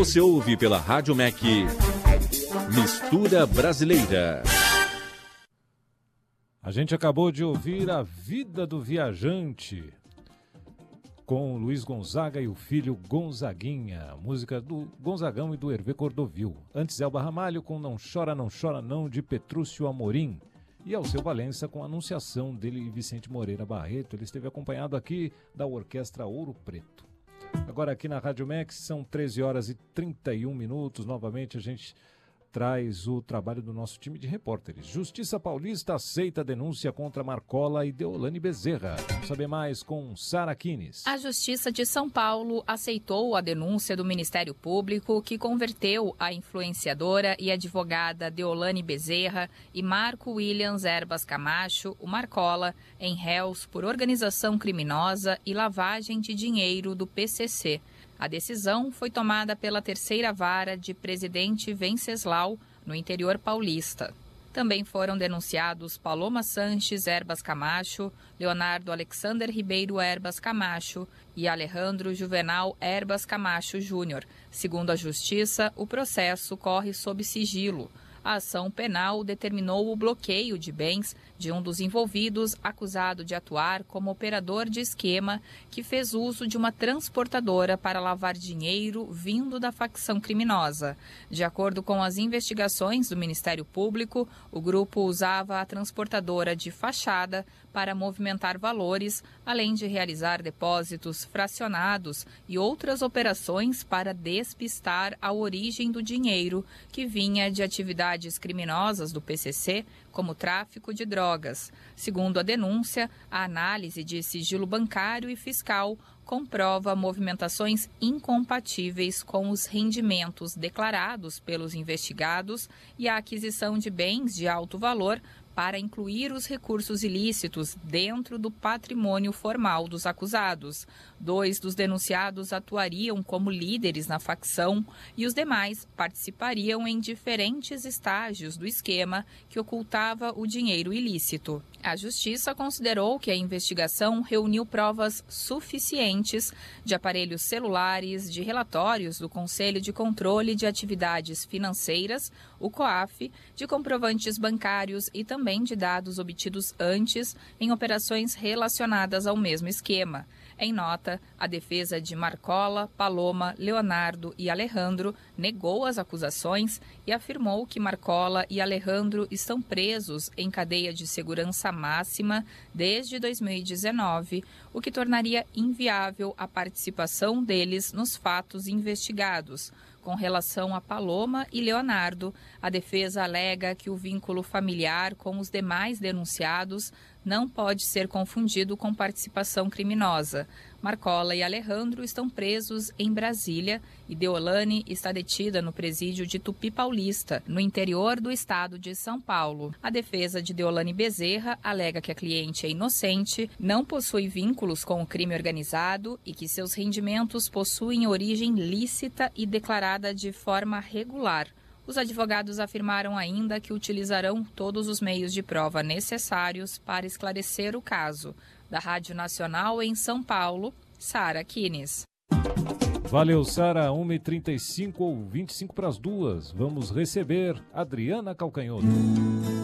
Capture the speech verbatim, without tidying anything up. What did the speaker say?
Você ouve pela Rádio M E C Mistura Brasileira. A gente acabou de ouvir A Vida do Viajante, com Luiz Gonzaga e o filho Gonzaguinha, música do Gonzagão e do Hervé Cordovil. Antes, Elba Ramalho com Não Chora, Não Chora Não, de Petrúcio Amorim. E Alceu Valença com a anunciação dele e Vicente Moreira Barreto. Ele esteve acompanhado aqui da Orquestra Ouro Preto. Agora aqui na Rádio M E C são treze horas e trinta e um minutos. Novamente a gente traz o trabalho do nosso time de repórteres. Justiça Paulista aceita a denúncia contra Marcola e Deolane Bezerra. Vamos saber mais com Sara Kines. A Justiça de São Paulo aceitou a denúncia do Ministério Público, que converteu a influenciadora e advogada Deolane Bezerra e Marco Williams Erbas Camacho, o Marcola, em réus por organização criminosa e lavagem de dinheiro do P C C. A decisão foi tomada pela terceira vara de Presidente Venceslau, no interior paulista. Também foram denunciados Paloma Sanches Erbas Camacho, Leonardo Alexander Ribeiro Erbas Camacho e Alejandro Juvenal Erbas Camacho Júnior. Segundo a Justiça, o processo corre sob sigilo. A ação penal determinou o bloqueio de bens de um dos envolvidos, acusado de atuar como operador de esquema que fez uso de uma transportadora para lavar dinheiro vindo da facção criminosa. De acordo com as investigações do Ministério Público, o grupo usava a transportadora de fachada para movimentar valores, além de realizar depósitos fracionados e outras operações para despistar a origem do dinheiro que vinha de atividades criminosas do P C C, como tráfico de drogas. Segundo a denúncia, a análise de sigilo bancário e fiscal comprova movimentações incompatíveis com os rendimentos declarados pelos investigados e a aquisição de bens de alto valor para incluir os recursos ilícitos dentro do patrimônio formal dos acusados. Dois dos denunciados atuariam como líderes na facção e os demais participariam em diferentes estágios do esquema que ocultava o dinheiro ilícito. A Justiça considerou que a investigação reuniu provas suficientes de aparelhos celulares, de relatórios do Conselho de Controle de Atividades Financeiras, o COAF, de comprovantes bancários e também de dados obtidos antes em operações relacionadas ao mesmo esquema. Em nota, a defesa de Marcola, Paloma, Leonardo e Alejandro negou as acusações e afirmou que Marcola e Alejandro estão presos em cadeia de segurança máxima desde dois mil e dezenove, o que tornaria inviável a participação deles nos fatos investigados. Com relação a Paloma e Leonardo, a defesa alega que o vínculo familiar com os demais denunciados não pode ser confundido com participação criminosa. Marcola e Alejandro estão presos em Brasília e Deolane está detida no presídio de Tupi Paulista, no interior do estado de São Paulo. A defesa de Deolane Bezerra alega que a cliente é inocente, não possui vínculos com o crime organizado e que seus rendimentos possuem origem lícita e declarada de forma regular. Os advogados afirmaram ainda que utilizarão todos os meios de prova necessários para esclarecer o caso. Da Rádio Nacional em São Paulo, Sara Kines. Valeu, Sara. uma e trinta e cinco ou vinte e cinco para as duas. Vamos receber Adriana Calcanhoto.